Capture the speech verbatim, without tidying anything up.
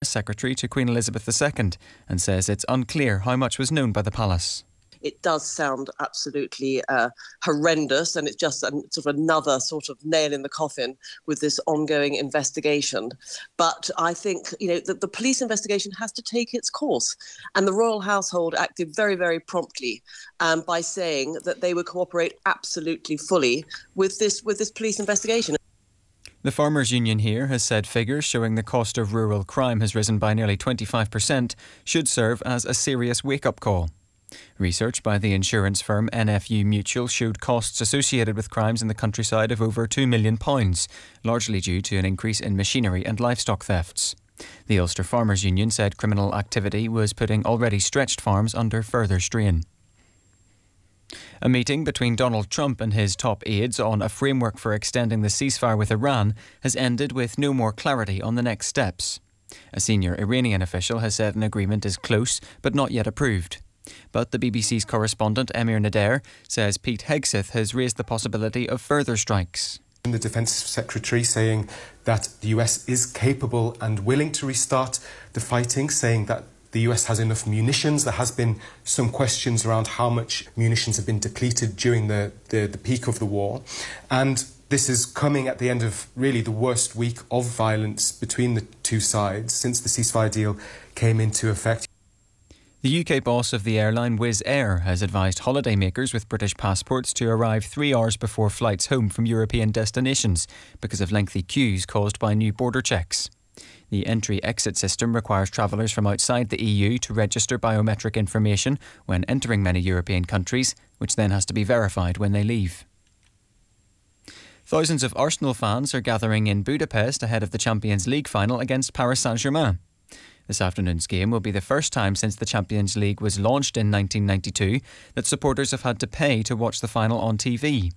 secretary to Queen Elizabeth the Second and says it's unclear how much was known by the palace. It does sound absolutely uh, horrendous, and it's just a, sort of another sort of nail in the coffin with this ongoing investigation. But I think, you know, that the police investigation has to take its course. And the royal household acted very, very promptly um, by saying that they would cooperate absolutely fully with this with this police investigation. The Farmers Union here has said figures showing the cost of rural crime has risen by nearly twenty-five percent should serve as a serious wake-up call. Research by the insurance firm N F U Mutual showed costs associated with crimes in the countryside of over two million pounds, largely due to an increase in machinery and livestock thefts. The Ulster Farmers Union said criminal activity was putting already stretched farms under further strain. A meeting between Donald Trump and his top aides on a framework for extending the ceasefire with Iran has ended with no more clarity on the next steps. A senior Iranian official has said an agreement is close but not yet approved. But the B B C's correspondent Emir Nader says Pete Hegseth has raised the possibility of further strikes. The Defence Secretary saying that the U S is capable and willing to restart the fighting, saying that the U S has enough munitions. There has been some questions around how much munitions have been depleted during the, the, the peak of the war. And this is coming at the end of really the worst week of violence between the two sides since the ceasefire deal came into effect. The U K boss of the airline Wizz Air has advised holidaymakers with British passports to arrive three hours before flights home from European destinations because of lengthy queues caused by new border checks. The entry-exit system requires travellers from outside the E U to register biometric information when entering many European countries, which then has to be verified when they leave. Thousands of Arsenal fans are gathering in Budapest ahead of the Champions League final against Paris Saint-Germain. This afternoon's game will be the first time since the Champions League was launched in nineteen ninety-two that supporters have had to pay to watch the final on T V.